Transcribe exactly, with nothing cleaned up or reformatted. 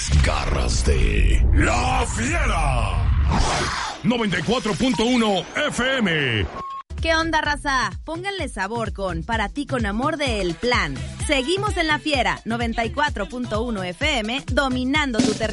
garras de La Fiera. noventa y cuatro punto uno F M. ¿Qué onda, raza? Pónganle sabor con Para ti con amor de El Plan. Seguimos en La Fiera, noventa y cuatro punto uno F M, dominando tu territorio.